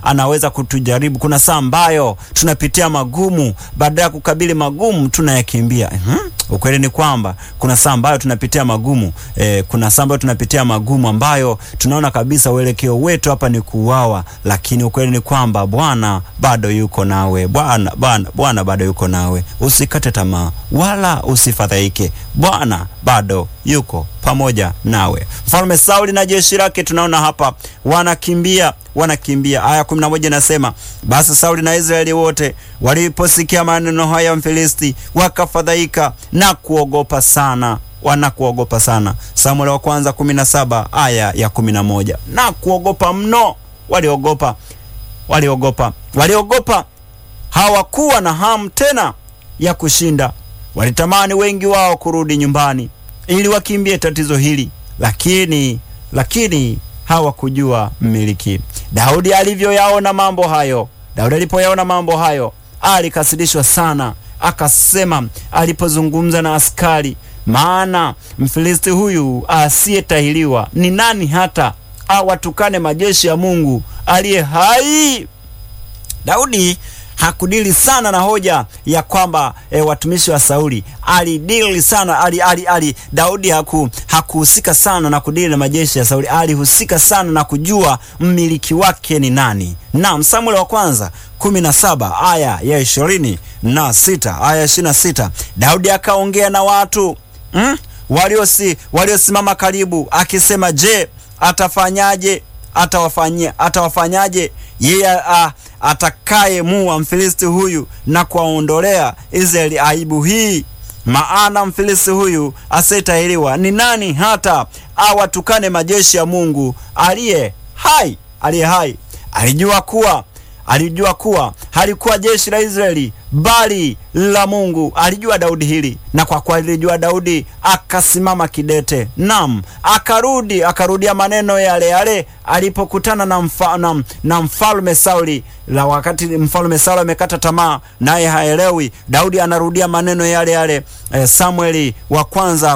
anaweza kutujaribu. Kuna saa ambayo tunapitia magumu, baada ya kukabili magumu tunayakimbia. Ukweli ni kwamba kuna saa ambayo tunapitia magumu, kuna saa ambayo tunapitia magumu ambayo tunaona kabisa uelekeo wetu hapa ni kuuawa, lakini ukweli ni kwamba Bwana bado yuko nawe. Bwana bado yuko nawe. Usikate tamaa wala usifadhaike. Bwana bado yuko pamoja nawe. Mfalme Sauli na jeshi lake tunaona hapa wanakimbia. Aya 11 nasema, basi Sauli na Israeli wote waliposikia maneno haya ya Mfilisti wakafadhaika na kuogopa sana. Wanakuogopa sana. Samueli wa kwanza 17 aya ya 11. Na kuogopa mno. Waliogopa. Hawakuwa na hamu tena ya kushinda. Walitamani wengi wao kurudi nyumbani ili wakimbie tatizo hili, lakini hawakujua mmiliki. Daudi alivyoyaona mambo hayo, Daudi alipoyaona mambo hayo alikasirishwa sana. Akasema alipozungumza na askari, maana Mfilisti huyu asiyetahiriwa ni nani hata awatukane majeshi ya Mungu aliye hai? Daudi hakudili sana na hoja ya kwamba watumishi wa Sauli. Alidili sana Daudi hakuhusika sana na kudili na majeshi ya Sauli. Alihusika sana na kujua mmiliki wake ni nani. Na Samueli wa kwanza 17 aya ya 26 aya 26, Daudi akaongea na watu waliosimama karibu akisema, je, atawafanyaje yeye atakaye muua Mfilisti huyu na kuwaondolea Israeli aibu hii? Maana Mfilisti huyu asiyetahiriwa ni nani hata awatukane majeshi ya Mungu aliye hai? Alijua kuwa halikuwa jeshi la Israeli bali la Mungu. Alijua Daudi hili, na kwa kuwa alijua Daudi akasimama kidete. Akarudia maneno yale alipokutana na mfalme Sauli. La wakati mfalme Sauli amekata tamaa naye haelewi, Daudi anarudia maneno yale. Samueli wa kwanza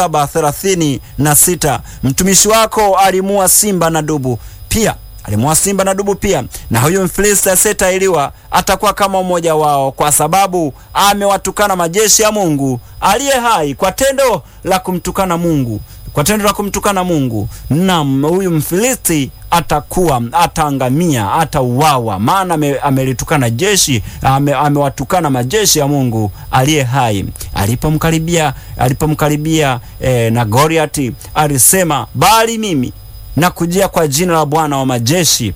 17:36, mtumishi wako alimua simba na dubu pia. Na huyu Mfilisti asiyetahiriwa atakuwa kama mmoja wao, kwa sababu amewatukana majeshi ya Mungu aliye hai kwa tendo la kumtukana Mungu. Naam, huyu Mfilisti ataangamia, atauawa, maana amelitukana jeshi, amewatukana majeshi ya Mungu aliye hai. Alipomkaribia na Goliati alisema, bali mimi nakujia kwa jina la Bwana wa majeshi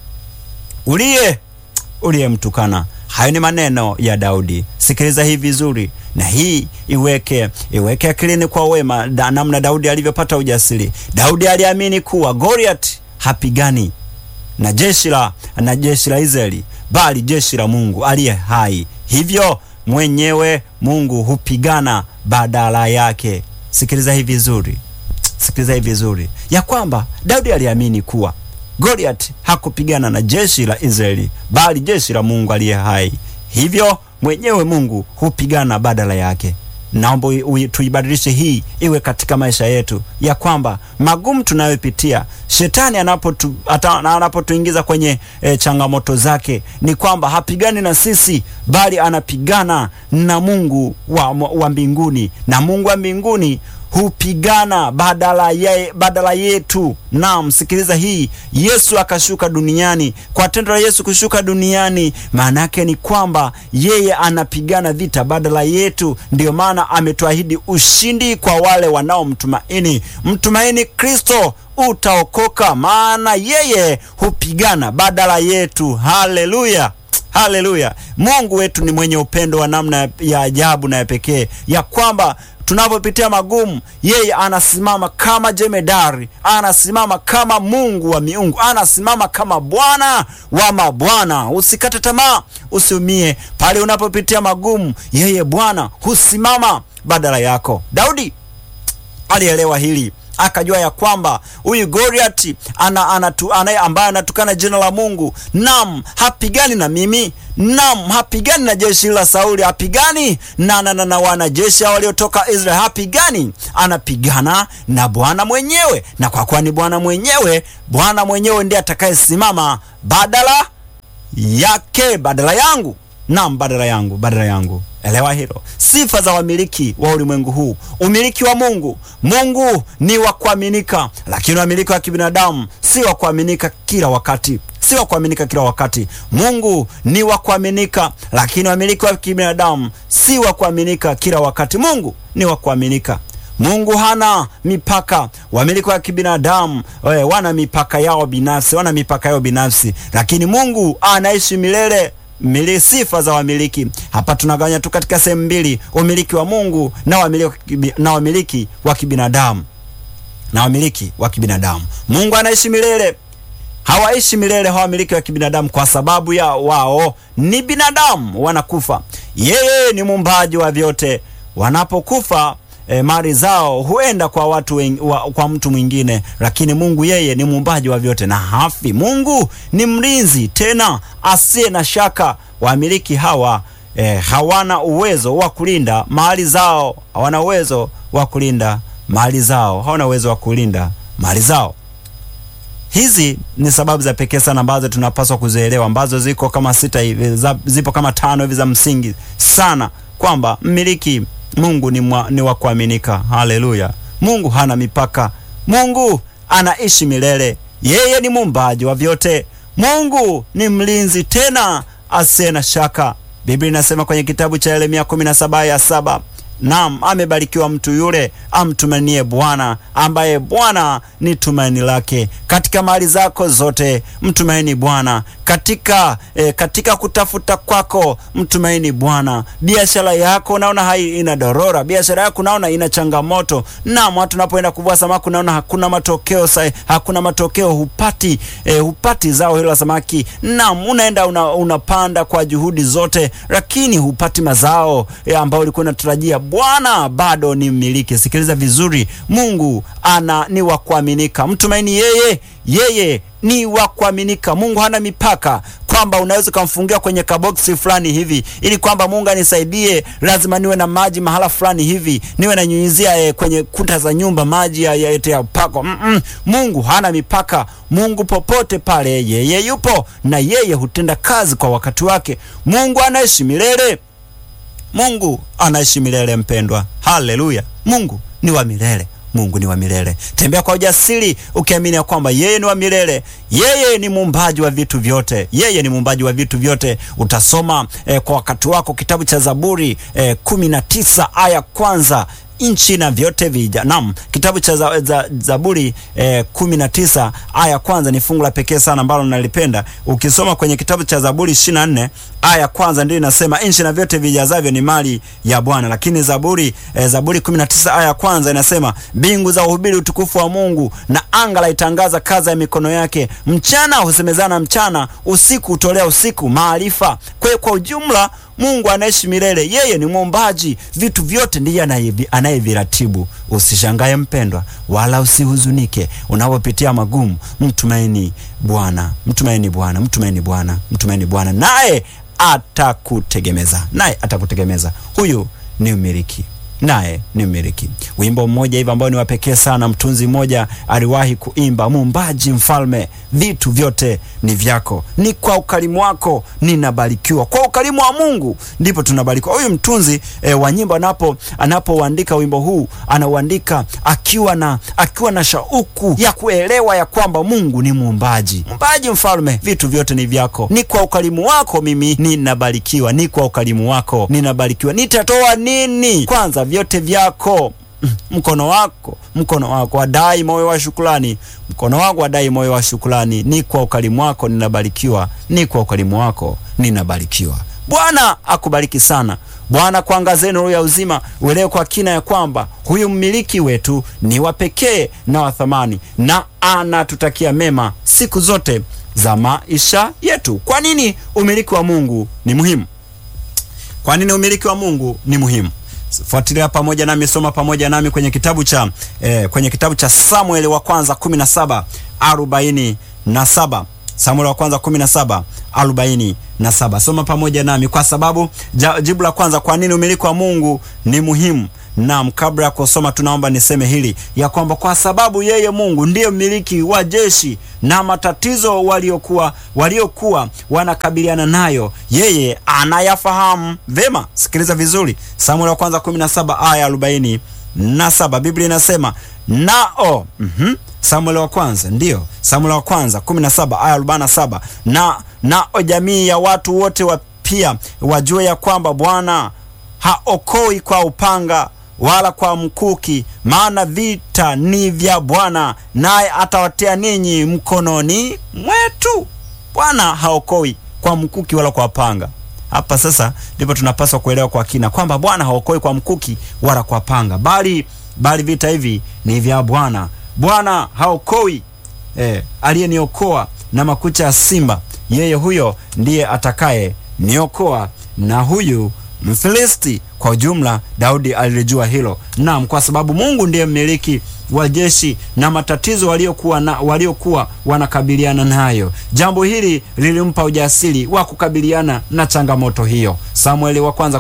uliyemtukana. Hayo ni maneno ya Daudi. Sikiliza hii vizuri, na hii iweke akilini kwa wema, namna Daudi alivyopata ujasiri. Daudi aliamini kuwa Goliath hapigani na jeshi la Israeli, bali jeshi la Mungu aliye hai. Hivyo mwenyewe Mungu hupigana badala yake. Sikiliza hii vizuri, ya kwamba Daudi aliamini kuwa Goliath hakupigana na jeshi la Israeli, bali jeshi la Mungu aliye hai. Hivyo mwenyewe Mungu hupigana badala yake. Naomba tuibadilishe hii iwe katika maisha yetu, ya kwamba magumu tunayopitia, shetani anapotuingiza kwenye changamoto zake, ni kwamba hapigani na sisi, bali anapigana na Mungu wa mbinguni, na Mungu wa mbinguni hupigana badala yetu. Naam, sikiliza hii. Yesu akashuka duniani. Kwa tendo la Yesu kushuka duniani, maana yake ni kwamba yeye anapigana vita badala yetu. Ndio maana ametuahidi ushindi kwa wale wanaomtumaini. Mtumaini Kristo utaokoka, maana yeye hupigana badala yetu. Haleluya. Mungu wetu ni mwenye upendo wa namna ya ajabu na ya pekee, ya kwamba tunapopitia magumu, yeye anasimama kama jemedari, anasimama kama Mungu wa miungu, anasimama kama Bwana wa mabwana. Usikate tamaa, usiumie pale unapopitia magumu. Yeye Bwana husimama badala yako. Daudi alielewa hili, akajua ya kwamba huyu Goliath ambaye anatukana jina la Mungu, naam, hapigani na mimi, naam, hapigani na jeshi la Sauli, hapigani na wanajeshi waliotoka Israeli, hapigani, anapigana na Bwana mwenyewe. Na kwa kuwa ni Bwana mwenyewe ndiye atakayesimama badala yake badala yangu. Naam, badala yangu. Elewa hilo. Sifa za wamiliki wa ulimwengu huu. Umiliki wa Mungu. Mungu ni wa kuaminika, lakini wamiliki wa kibinadamu si wa kuaminika kila wakati. Mungu ni wa kuaminika, lakini wamiliki wa kibinadamu si wa kuaminika kila wakati. Mungu ni wa kuaminika. Mungu hana mipaka. Wamiliki wa kibinadamu wana mipaka yao binafsi, lakini Mungu anaishi milele. Sifa za wamiliki. Hapa tunagawanya tu katika sehemu mbili: umiliki wa Mungu na wamiliki wa kibinadamu. Mungu anaishi milele. Hawaishi milele wamiliki wa kibinadamu, kwa sababu ya wao ni binadamu, wanakufa. Yeye ni muumbaji wa vyote. Wanapokufa mali zao huenda kwa kwa mtu mwingine, lakini Mungu yeye ni muumbaji wa vyote na hafi. Mungu ni mlinzi tena asiye na shaka. Wamiliki hawa hawana uwezo wa kulinda mali zao, Hizi ni sababu za pekee sana ambazo tunapaswa kuzielewa, ambazo ziko kama 6 hivi, zipo kama 5 hivi za msingi sana, kwamba mmiliki Mungu ni wa kuaminika. Haleluya. Mungu hana mipaka. Mungu anaishi milele. Yeye ni muumbaji wa vyote. Mungu ni mlinzi tena asiye na shaka. Biblia inasema kwenye kitabu cha Yeremia 17:7, naam, amebarikiwa mtu yule amtumainie Bwana, ambaye Bwana ni tumaini lake. Katika mali zako zote mtumaini Bwana. Katika kutafuta kwako mtumaini Bwana. Biashara yako unaona hai inadorora, biashara yako unaona ina changamoto. Naam, watu unapoenda kuvua samaki unaona hakuna matokeo, hupati zao hilo la samaki. Naam, unaenda unapanda kwa juhudi zote, lakini hupati mazao ambayo ulikuwa unatarajia. Bwana bado ni mmiliki. Sikiliza vizuri, Mungu ni wa kuaminika. Mtumaini yeye ni wa kuaminika. Mungu hana mipaka, kwamba unaweza kumfungia kwenye kaboksi fulani hivi, ili kwamba Mungu anisaidie, lazima niwe na maji mahala fulani hivi, niwe na nyunyizia kwenye kuta za nyumba maji ya upako. Mungu hana mipaka. Mungu popote pale yeye yupo, na yeye hutenda kazi kwa wakati wake. Mungu anaishi milele. Mpendwa, haleluya. Mungu ni wa milele. Tembea kwa ujasiri ukiamini ya kwamba yeye ni wa milele. Yeye ni muumbaji wa vitu vyote. Utasoma kwa wakati wako kitabu cha Zaburi 19 aya kwanza. Nchi na vyote vija. Naam, kitabu cha Zaburi 19 aya kwanza ni fungu la pekee sana ambalo nalipenda. Ukisoma kwenye kitabu cha Zaburi 24 aya kwanza ndio inasema nchi na vyote vijazavyo ni mali ya Bwana. Lakini Zaburi 19 aya kwanza inasema mbingu za uhubiri utukufu wa Mungu, na anga la itangaza kazi ya mikono yake. Mchana husemezana mchana, usiku utolea usiku maarifa. Kwa ujumla Mungu anaishi milele. Yeye ni muumbaji, vitu vyote ndiye anayeviratibu. Usishangae mpendwa, wala usihuzunike unapopitia magumu. Mtumaini Bwana, naye atakutegemeza. Huyu ni mmiliki, naye ni mmiliki. Wimbo mmoja hivi ambao ni wa pekee sana, mtunzi mmoja aliwahi kuimba: muumbaji mfalme, vitu vyote ni vyako, ni kwa ukarimu wako ninabarikiwa. Kwa ukarimu wa Mungu ndipo tunabarikiwa. Huyu mtunzi wa nyimbo anapoandika wimbo huu, anauandika akiwa na shauku ya kuelewa ya kwamba Mungu ni muumbaji mfalme, vitu vyote ni vyako, ni kwa ukarimu wako mimi ninabarikiwa, nitatoa nini? Kwanza vyote vyako. Mkono wako wadai moyo wa shukrani, ni kwa ukarimu wako ninabarikiwa, Bwana akubariki sana. Bwana kuangazie nuru ya uzima, uelewe kwa kina ya kwamba huyu mmiliki wetu ni wa pekee na wa thamani, na anatutakia mema siku zote za maisha yetu. Kwa nini umiliki wa Mungu ni muhimu? Fuatilia pamoja nami, soma pamoja nami kwenye kitabu cha Samueli wa kwanza 17:47. Samueli wa kwanza 17:47. Soma pamoja nami, kwa sababu jibu la kwanza, kwa nini umiliki wa Mungu ni muhimu, Naam, kabla ya kusoma tunaomba niseme hili ya kwamba kwa sababu yeye Mungu ndiye mmiliki wa jeshi na matatizo waliokuwa wanakabiliana nayo yeye anayafahamu vema. Sikiliza vizuri, Samueli wa kwanza 17 aya 47, Biblia inasema nao Samueli wa kwanza 17 aya 47, nao jamii ya watu wote pia wajue ya kwamba Bwana haokoi kwa upanga wala kwa mkuki, maana vita ni vya Bwana, naye atawatia ninyi mkononi mwetu. Bwana haokoi kwa mkuki wala kwa panga. Hapa sasa ndipo tunapaswa kuelewa kwa kina kwamba Bwana haokoi kwa mkuki wala kwa panga, bali vita hivi ni vya Bwana. Bwana haokoi. Aliyeniokoa na makucha ya simba, yeye huyo ndiye atakaye niokoa na huyu Mfilisti. Kwa ujumla Daudi alilijua hilo. Naam, kwa sababu Mungu ndiye mmiliki wa jeshi na matatizo waliokuwa wanakabiliana nayo, jambo hili lilimpa ujasiri wa kukabiliana na changamoto hiyo. Samueli wa kwanza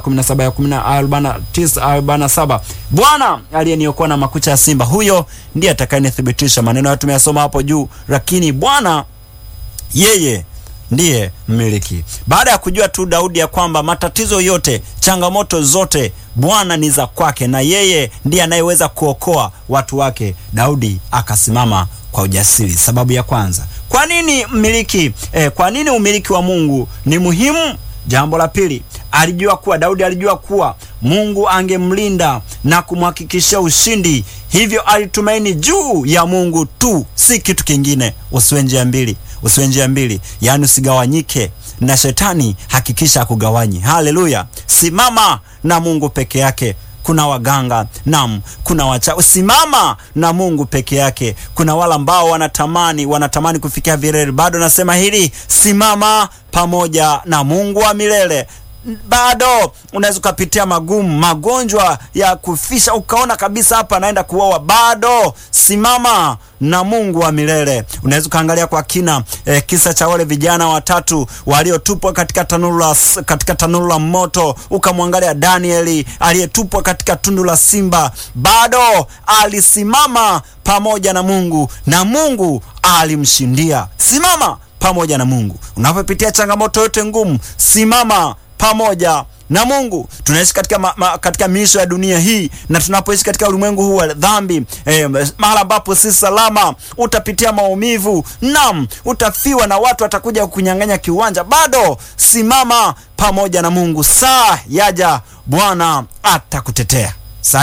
17:49-47, Bwana aliyeniokoa na makucha ya simba, huyo ndiye atakayenithibitisha. Maneno hayo tumeyasoma hapo juu, lakini Bwana yeye ndiye mmiliki. Baada ya kujua tu Daudi ya kwamba matatizo yote, changamoto zote Bwana ni za kwake na yeye ndiye anayeweza kuokoa watu wake, Daudi akasimama kwa ujasiri. Sababu ya kwanza, kwa nini umiliki wa Mungu ni muhimu? Jambo la pili, Daudi alijua kuwa Mungu angemlinda na kumhakikishia ushindi, hivyo alitumaini juu ya Mungu tu, si kitu kingine. Usiwe njia mbili, yaani usigawanyike na shetani, hakikisha hakugawanyi. Haleluya! Simama na Mungu peke yake. Kuna waganga, naam, kuna wachawi. Simama na Mungu peke yake. Kuna wale ambao wanatamani kufikia vilele. Bado nasema hili, simama pamoja na Mungu wa milele. Bado unaweza kupitia magonjwa ya kufisha, ukaona kabisa hapa naenda kuoa. Bado simama na Mungu wa milele. Unaweza kuangalia kwa kina kisa cha wale vijana watatu waliotupwa katika tanuru la moto. Ukamwangalia Danieli aliyetupwa katika tundu la simba. Bado alisimama pamoja na Mungu na Mungu alimshindia. Simama pamoja na Mungu. Unapopitia changamoto yote ngumu, simama pamoja na Mungu. Tunaishi katika miisho ya dunia hii, na tunapoishi katika ulimwengu huu wa dhambi, mahala ambapo si salama. Utapitia maumivu, naam, utafiwa na watu watakuja kukunyang'anya kiwanja. Bado simama pamoja na Mungu. Saa yaja Bwana atakutetea.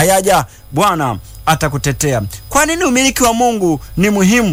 Kwa nini umiliki wa Mungu ni muhimu?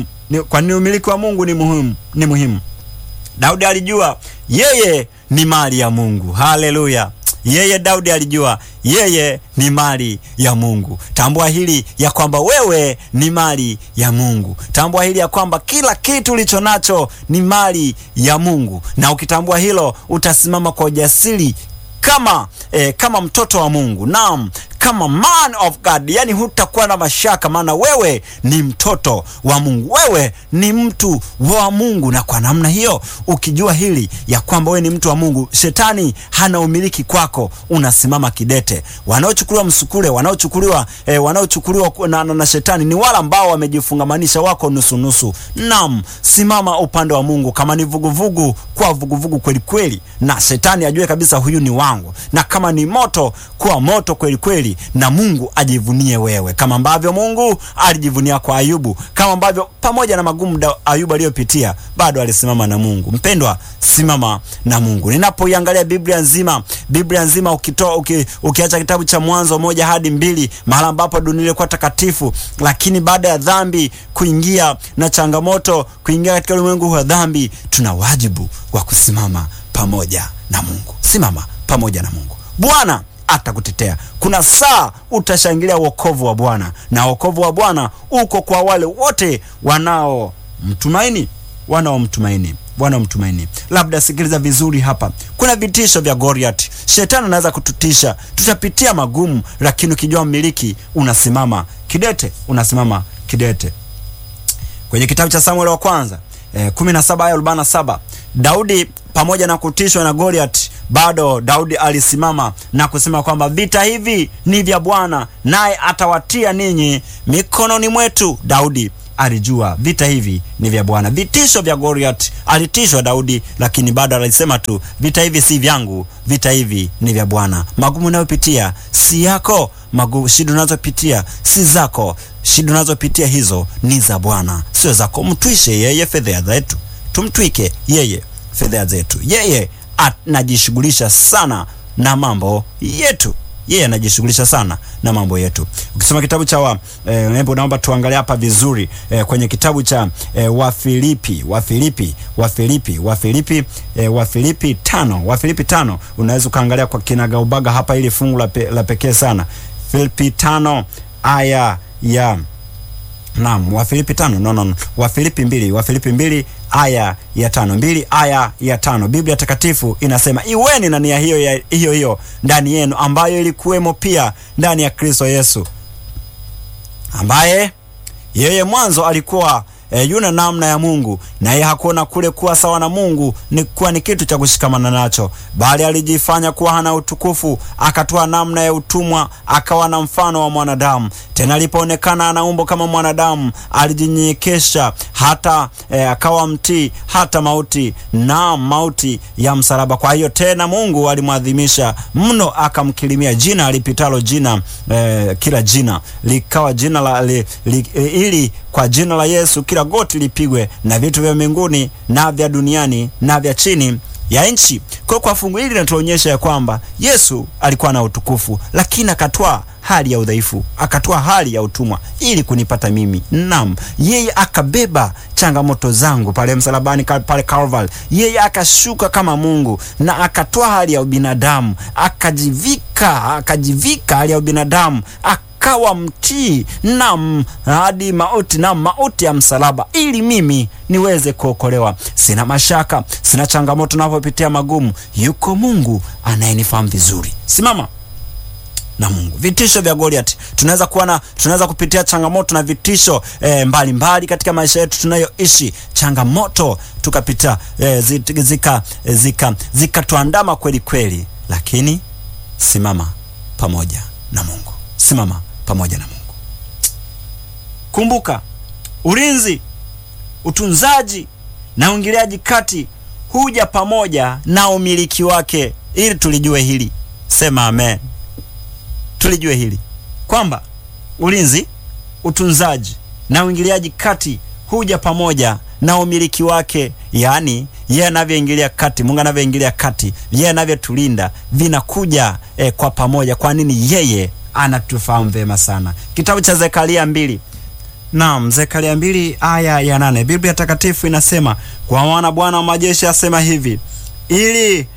Ni muhimu. Daudi alijua yeye ni mali ya Mungu. Haleluya! Daudi alijua yeye ni mali ya Mungu. Tambua hili ya kwamba wewe ni mali ya Mungu. Tambua hili ya kwamba kila kitu ulicho nacho ni mali ya Mungu. Na ukitambua hilo, utasimama kwa ujasiri kama mtoto wa Mungu. Naam, kama man of God, yani hutakuwa na mashaka, maana wewe ni mtoto wa Mungu, wewe ni mtu wa Mungu. Na kwa namna hiyo, ukijua hili ya kwamba wewe ni mtu wa Mungu, shetani hana umiliki kwako. Unasimama kidete. Wanaochukuliwa msukule, wanaochukuliwa na shetani ni wale ambao wamejifungamanisha, wako nusu. Naam, simama upande wa Mungu. Kama ni vuguvugu, kwa vuguvugu kweli kweli, na shetani ajue kabisa huyu ni wangu. Na kama ni moto, kwa moto kweli kweli, na Mungu ajivunie wewe, kama ambavyo Mungu alijivunia kwa Ayubu, kama ambavyo pamoja na magumu Ayubu aliyopitia bado alisimama na Mungu. Mpendwa, simama na Mungu. Ninapoiangalia Biblia nzima ukiacha kitabu cha Mwanzo 1 hadi 2, mahala ambapo dunia ilikuwa takatifu, lakini baada ya dhambi kuingia na changamoto kuingia katika ulimwengu wa dhambi, tuna wajibu wa kusimama pamoja na Mungu. Simama pamoja na Mungu. Bwana atakutetea. Kuna saa utashangilia wokovu wa Bwana, na wokovu wa Bwana uko kwa wale wote wanaomtumaini. Labda sikiliza vizuri hapa. Kuna vitisho vya Goliath. Shetani anaweza kututisha. Tutapitia magumu, lakini ukijua mmiliki, unasimama kidete. Kwenye kitabu cha Samueli wa kwanza 17 aya 47, Daudi pamoja na kutishwa na Goliath, bado Daudi alisimama na kusema kwamba vita hivi ni vya Bwana, naye atawatia ninyi mikononi mwetu. Daudi alijua vita hivi ni vya Bwana. Vitisho vya Goliath alitishwa Daudi, lakini bado alisema tu, vita hivi si vyangu, vita hivi ni vya Bwana. Magumu unayopitia si yako, shida unazopitia si zako, shida unazopitia hizo ni za Bwana, sio zako. Mtwishe yeye fedha zetu, tumtwike yeye fedha zetu. Yeye anajishughulisha sana na mambo yetu. Yeye anajishughulisha sana na mambo yetu. Ukisoma kitabu cha naomba tuangalie hapa vizuri kwenye kitabu cha Wafilipi 5, unaweza kaangalia kwa kinagaubaga hapa, ili fungu la pekee sana. Filipi 5 aya ya Wafilipi 2 aya ya 5. Biblia Takatifu inasema, iweni na nia hiyo ndani yenu, ambayo ilikuwemo pia ndani ya Kristo Yesu, ambaye yeye mwanzo alikuwa yuna namna ya Mungu, na yeye hakuona kule kuwa sawa na Mungu ni kitu cha kushikamana nacho, bali alijifanya kuwa hana utukufu, akatoa namna ya utumwa, akawa na mfano wa mwanadamu. Tena alipoonekana ana umbo kama mwanadamu, alijinyenyekesha hata akawa mtii hata mauti, na mauti ya msalaba. Kwa hiyo tena Mungu alimwadhimisha mno, akamkirimia jina lipitalo jina, kila jina likawa jina ili kwa jina la Yesu kila goti lipigwe, na vitu vya mbinguni na vya duniani na vya chini ya nchi. Kwa fungu hili linatuonyesha ya kwamba Yesu alikuwa na utukufu, lakini akatoa hali ya udhaifu, akatoa hali ya utumwa ili kunipata mimi. Naam, yeye akabeba changamoto zangu pale msalabani, pale Calvary. Yeye akashuka kama Mungu na akatoa hali ya ubinadamu, akajivika hali ya ubinadamu, akawa mtii hadi mauti, na mauti ya msalaba, ili mimi niweze kuokolewa. Sina mashaka, sina changamoto ninapopitia magumu. Yuko Mungu anayenifahamu vizuri. Simama na Mungu. Vitisho vya Goliath, tunaweza kupitia changamoto na vitisho mbalimbali katika maisha yetu tunayoishi. Changamoto tukapita zikatuandama kweli kweli, lakini simama pamoja na Mungu. Simama pamoja na Mungu. Kumbuka, ulinzi, utunzaji na uingiliaji kati huja pamoja na umiliki wake, ili tulijue hili. Sema amen. Tulijue hili kwamba ulinzi, utunzaji na uingiliaji kati huja pamoja na umiliki wake. Yaani yeye anavyoingilia kati, Mungu anavyoingilia kati, yeye anavyotulinda, vinakuja kwa pamoja. Kwa nini? Yeye anatufahamu vema sana. Kitabu cha Zekaria 2. Naam, Zekaria 2 aya ya 8. Biblia Takatifu inasema, kwa maana Bwana wa majeshi asema hivi, ili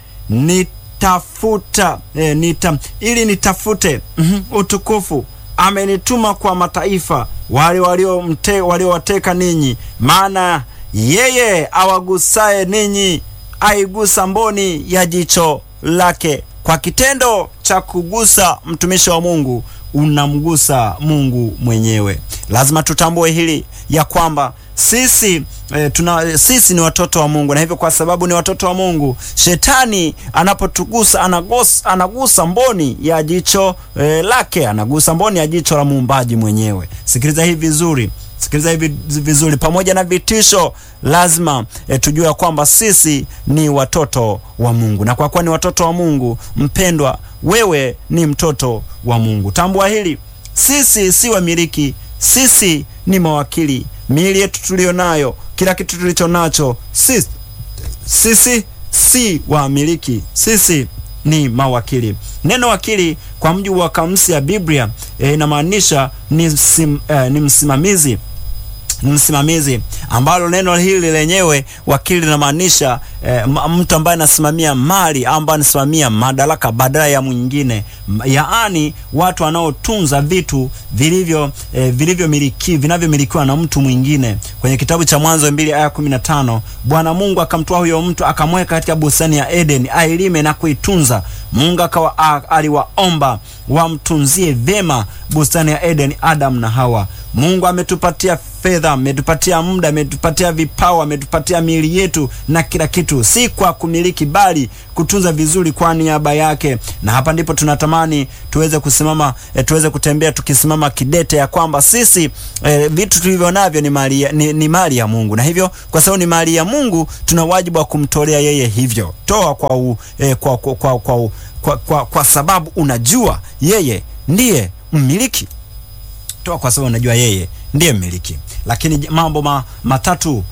nitafute utukufu, amenituma kwa mataifa, wale waliowateka ninyi, maana yeye awagusaye ninyi aigusa mboni ya jicho lake. Kwa kitendo cha kugusa mtumishi wa Mungu, unamgusa Mungu mwenyewe. Lazima tutambue hili ya kwamba sisi ni watoto wa Mungu, na hivyo kwa sababu ni watoto wa Mungu, shetani anapotugusa anagusa mboni ya jicho lake, anagusa mboni ya jicho la Muumbaji mwenyewe. Sikiliza hivi vizuri, pamoja na vitisho, lazima tujue kwamba sisi ni watoto wa Mungu, na kwa kuwa ni watoto wa Mungu, mpendwa, wewe ni mtoto wa Mungu. Tambua hili, sisi si wamiliki, sisi ni mawakili. Miili yetu tulionayo, kila kitu tulicho nacho, sisi si wamiliki, sisi ni mawakili. Neno wakili kwa mujibu wa kamusi ya Biblia inamaanisha ni msimamizi, ambalo neno hili lenyewe wakili linamaanisha mtu ambaye anasimamia mali, ambaye anasimamia madaraka badala ya mwingine. Yaani watu wanaotunza vitu vinavyomilikiwa na mtu mwingine. Kwenye kitabu cha Mwanzo 2 aya 15, Bwana Mungu akamtoa huyo mtu akamweka katika bustani ya Eden ailime na kuitunza. Mungu aliwaomba wamtunzie vema bustani ya Eden Adam na Hawa. Mungu ametupatia fedha, ametupatia muda, ametupatia vipawa, ametupatia miili yetu na kila kitu, si kwa kumiliki bali kutunza vizuri kwa niaba yake. Na hapa ndipo tunatamani tuweze kusimama, tuweze kutembea tukisimama kidete ya kwamba sisi vitu tulivyo navyo ni mali ya Mungu, na hivyo kwa sababu ni mali ya Mungu tuna wajibu wa kumtolea yeye. Hivyo toa kwa sababu unajua yeye ndiye mmiliki. Toa kwa sababu unajua yeye ndiye mmiliki. Lakini mambo matatu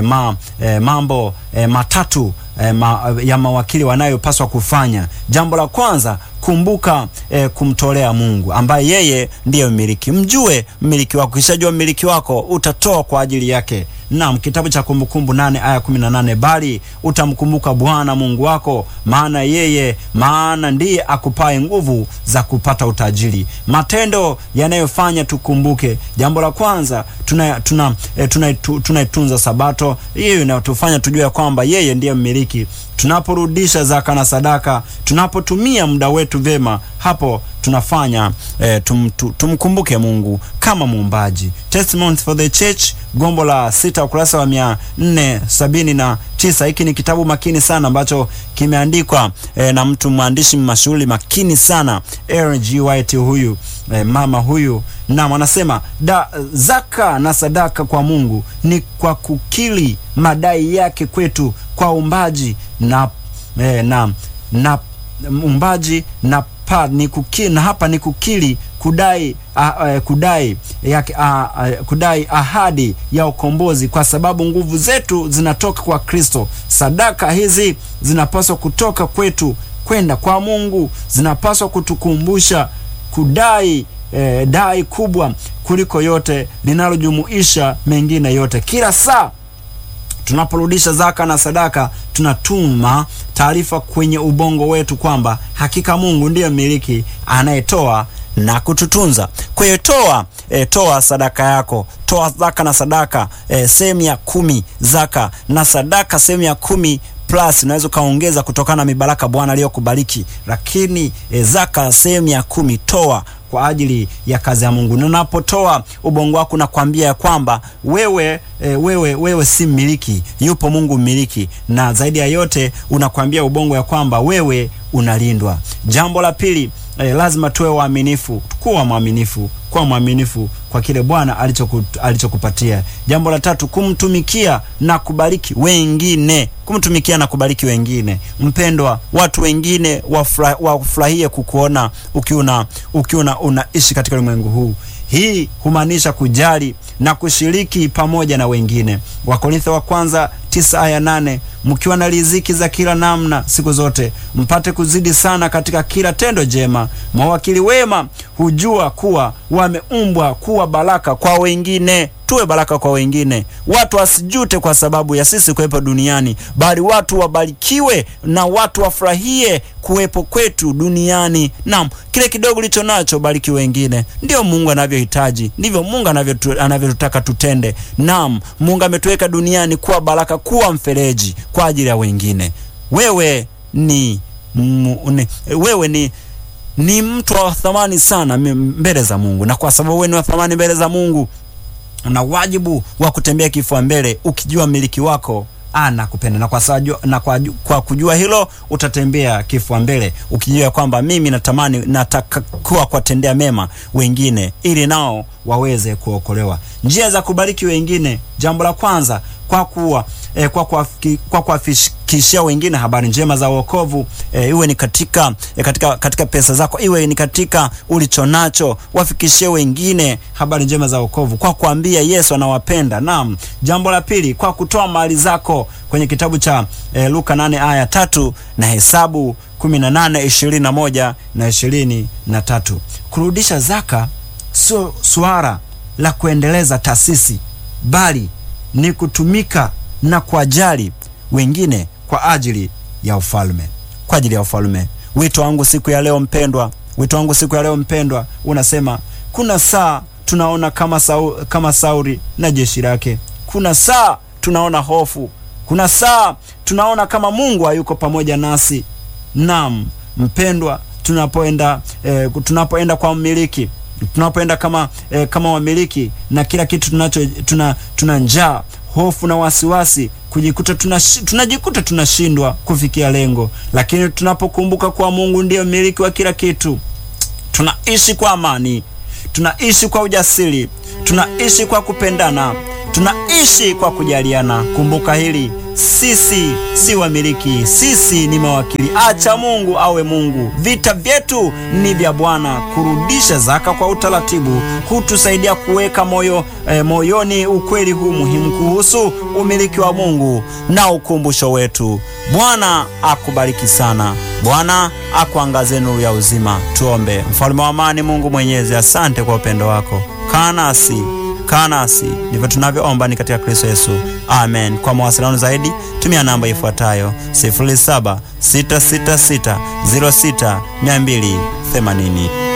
ya mawakili wanayopaswa kufanya. Jambo la kwanza, kumbuka kumtolea Mungu ambaye yeye ndiye mmiliki. Mjue mmiliki wako. Ukishajua mmiliki wako utatoa kwa ajili yake. Naam, kitabu cha Kumbukumbu 8 aya 18, bali utamkumbuka Bwana Mungu wako, maana ndiye akupae nguvu za kupata utajiri. Matendo yanayofanya tukumbuke. Jambo la kwanza, tunaitunza Sabato. Hiyo inatufanya tujue kwamba yeye ndiye mmiliki. Tunaporudisha zaka na sadaka, tunapotumia muda wetu vema, hapo tunafanya tumkumbuke Mungu kama muumbaji. Testimonies for the Church, gombo la 6, ukurasa wa 479. Hiki ni kitabu makini sana ambacho kimeandikwa na mwandishi mashuhuri makini sana, Ellen G. White huyu, mama huyu. Na anasema zaka na sadaka kwa Mungu ni kwa kukiri madai yake kwetu kwa uumbaji hapa ni kukiri kudai ahadi ya ukombozi, kwa sababu nguvu zetu zinatoka kwa Kristo. Sadaka hizi zinapaswa kutoka kwetu kwenda kwa Mungu, zinapaswa kutukumbusha kudai dai kubwa kuliko yote linalojumuisha mengine yote. Kila saa tunaporudisha zaka na sadaka, tunatuma taarifa kwenye ubongo wetu kwamba hakika Mungu ndiye mmiliki anayetoa na kututunza. Kwa hiyo toa sadaka yako, toa zaka na sadaka, sehemu ya 10 zaka na sadaka, sehemu ya 10 plus unaweza kaongeza kutokana na mibaraka Bwana aliyokubariki. Lakini zaka sehemu ya 10 toa kwa ajili ya kazi ya Mungu. Na unapotoa, ubongo wako unakwambia kwamba wewe si mmiliki, yupo Mungu mmiliki. Na zaidi ya yote unakwambia ubongo ya kwamba wewe unalindwa. Jambo la pili, lazima tuwe waaminifu. Kuwa mwaminifu kwa kile Bwana alichokupatia. Jambo la tatu, kumtumikia na kubariki wengine. Mpendwa, watu wengine wafurahie kukuona ukiwa unaishi katika ulimwengu huu. Hii humaanisha kujali na kushiriki pamoja na wengine. Wakorintho wa kwanza 9 aya 8, mkiwa na riziki za kila namna siku zote, mpate kuzidi sana katika kila tendo jema. Mawakili wema hujua kuwa wameumbwa kuwa baraka kwa wengine. Tuwe baraka kwa wengine. Watu wasijute kwa sababu ya sisi kuwepo duniani, bali watu wabarikiwe na watu wafurahie kuwepo kwetu duniani. Naam, kile kidogo ulicho nacho bariki wengine. Ndio Mungu anavyohitaji, ndivyo Mungu anavyotaka tutende. Naam, Mungu ametuweka duniani kuwa baraka, kuwa mfereji kwa ajili ya wengine. Wewe ni mtu wa thamani sana mbele za Mungu, na kwa sababu wewe ni wa thamani mbele za Mungu, una wajibu wa kutembea kifua mbele ukijua mmiliki wako anakupenda. Na kwa kujua hilo utatembea kifua mbele ukijua kwamba mimi nataka kuwatendea mema wengine ili nao waweze kuokolewa. Njia za kubariki wengine. Jambo la kwanza, kwa kuwafikishia wengine habari njema za wokovu. Iwe ni katika pesa zako, iwe ni katika ulichonacho, wafikishie wengine habari njema za wokovu kwa kuambia Yesu anawapenda. Naam. Jambo la pili, kwa kutoa mali zako. Kwenye kitabu cha Luka 8 aya 3 na Hesabu 18 21 na 23. Kurudisha zaka sio swala la kuendeleza taasisi, bali ni kutumika na kuajali wengine kwa ajili ya ufalme. Wito wangu siku ya leo mpendwa, unasema kuna saa tunaona kama Sauli na jeshi lake. Kuna saa tunaona hofu. Kuna saa tunaona kama Mungu hayuko pamoja nasi. Naam, mpendwa, tunapoenda kwa mmiliki, tunapoenda kama wamiliki na kila kitu tuna njaa, hofu na wasiwasi, tunajikuta tunashindwa kufikia lengo. Lakini tunapokumbuka kwa Mungu ndiye mmiliki wa kila kitu, tunaishi kwa amani, tunaishi kwa ujasiri, tunaishi kwa kupendana, tunaishi kwa kujaliana. Kumbuka hili, sisi si wamiliki, sisi ni mawakili. Acha Mungu awe Mungu. Vita vyetu ni vya Bwana. Kurudisha zaka kwa utaratibu hutusaidia kuweka moyoni ukweli huu muhimu kuhusu umiliki wa Mungu na ukumbusho wetu. Bwana akubariki sana. Bwana akuangazie nuru ya uzima. Tuombe. Mfalme wa amani, Mungu Mwenyezi, asante kwa upendo wako. Kaa nasi, ndivyo tunavyoomba ni katika Kristo Yesu. Amen. Kwa mawasiliano zaidi tumia namba ifuatayo 0766606280.